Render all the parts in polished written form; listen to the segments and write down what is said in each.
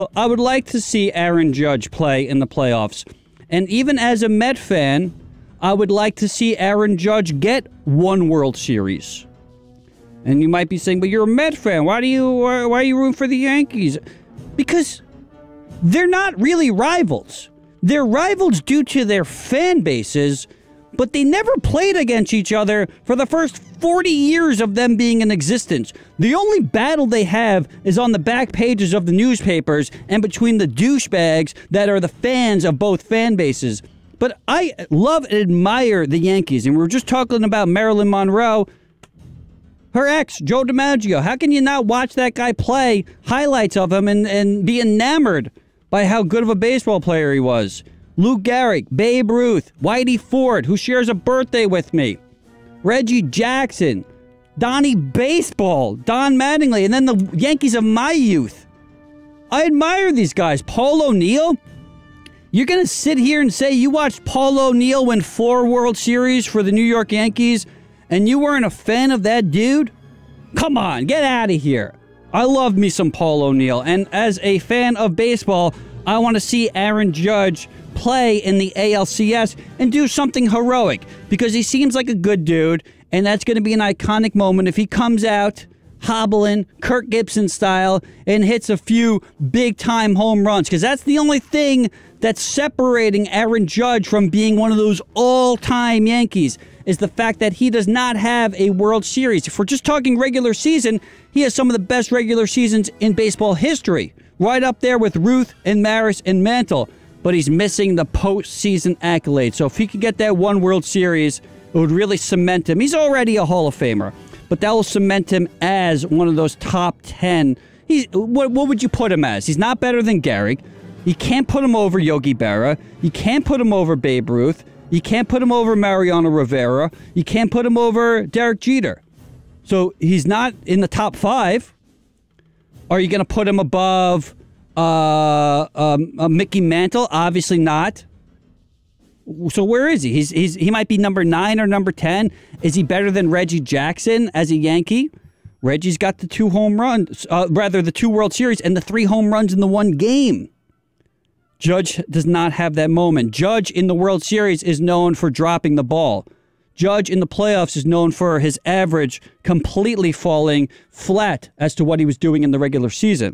I would like to see Aaron Judge play in the playoffs. And even as a Met fan, I would like to see Aaron Judge get one World Series. And you might be saying, but you're a Met fan. Why are you rooting for the Yankees? Because they're not really rivals. They're rivals due to their fan bases, but they never played against each other for the first 40 years of them being in existence. The only battle they have is on the back pages of the newspapers and between the douchebags that are the fans of both fan bases. But I love and admire the Yankees, and we were just talking about Marilyn Monroe. Her ex, Joe DiMaggio. How can you not watch that guy play highlights of him and be enamored by how good of a baseball player he was? Lou Gehrig, Babe Ruth, Whitey Ford, who shares a birthday with me, Reggie Jackson, Donnie Baseball, Don Mattingly, and then the Yankees of my youth. I admire these guys. Paul O'Neill? You're going to sit here and say you watched Paul O'Neill win 4 World Series for the New York Yankees and you weren't a fan of that dude? Come on, get out of here. I love me some Paul O'Neill, and as a fan of baseball, I want to see Aaron Judge play in the ALCS and do something heroic because he seems like a good dude, and that's going to be an iconic moment if he comes out hobbling Kirk Gibson style and hits a few big-time home runs, because that's the only thing that's separating Aaron Judge from being one of those all-time Yankees, is the fact that he does not have a World Series. If we're just talking regular season, he has some of the best regular seasons in baseball history, right up there with Ruth and Maris and Mantle, but he's missing the postseason accolade. So if he could get that one World Series, it would really cement him. He's already a Hall of Famer, but that will cement him as one of those top 10. What would you put him as? He's not better than Gehrig. You can't put him over Yogi Berra. You can't put him over Babe Ruth. You can't put him over Mariano Rivera. You can't put him over Derek Jeter. So he's not in the top 5. Are you going to put him above Mickey Mantle? Obviously not. So where is he? He might be number 9 or number 10. Is he better than Reggie Jackson as a Yankee? Reggie's got the 2 home runs, the 2 World Series and the 3 home runs in the one game. Judge does not have that moment. Judge in the World Series is known for dropping the ball. Judge in the playoffs is known for his average completely falling flat as to what he was doing in the regular season.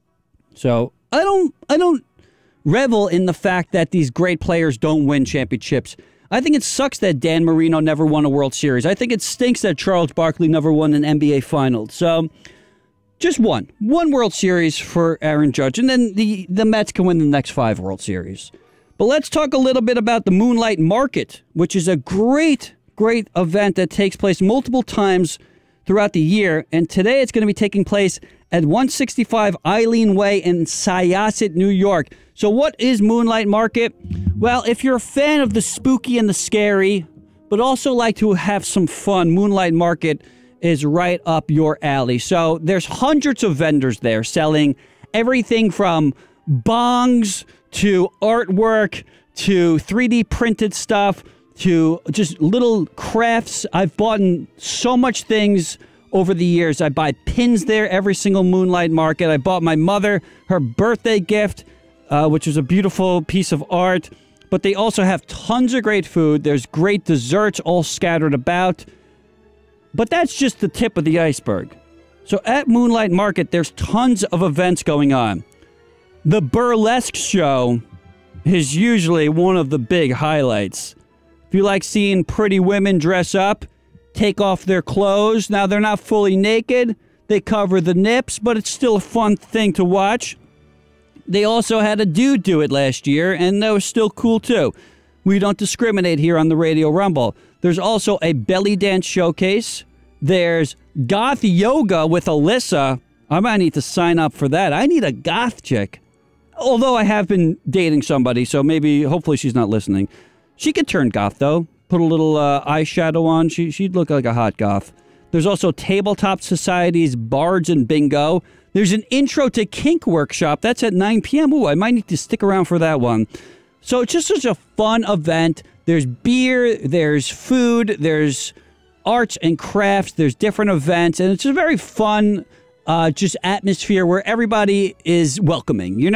So I don't revel in the fact that these great players don't win championships. I think it sucks that Dan Marino never won a World Series. I think it stinks that Charles Barkley never won an NBA Finals. So just one World Series for Aaron Judge, and then the Mets can win the next 5 World Series. But let's talk a little bit about the Moonlight Market, which is a great event that takes place multiple times throughout the year. And today it's going to be taking place at 165 Eileen Way in Syosset, New York. So what is Moonlight Market? Well, if you're a fan of the spooky and the scary, but also like to have some fun, Moonlight Market is right up your alley. So there's hundreds of vendors there selling everything from bongs to artwork to 3D printed stuff to just little crafts. I've bought so much things over the years. I buy pins there every single Moonlight Market. I bought my mother her birthday gift, which was a beautiful piece of art. But they also have tons of great food. There's great desserts all scattered about. But that's just the tip of the iceberg. So at Moonlight Market, there's tons of events going on. The burlesque show is usually one of the big highlights. If you like seeing pretty women dress up, take off their clothes. Now, they're not fully naked. They cover the nips, but it's still a fun thing to watch. They also had a dude do it last year, and that was still cool, too. We don't discriminate here on the Radio Rumble. There's also a belly dance showcase. There's goth yoga with Alyssa. I might need to sign up for that. I need a goth chick. Although I have been dating somebody, so hopefully she's not listening. She could turn goth, though. Put a little eyeshadow on. She'd look like a hot goth. There's also Tabletop Society's Bards and Bingo. There's an Intro to Kink workshop. That's at 9 p.m. Ooh, I might need to stick around for that one. So it's just such a fun event. There's beer, there's food, there's arts and crafts, there's different events, and it's a very fun just atmosphere where everybody is welcoming. You're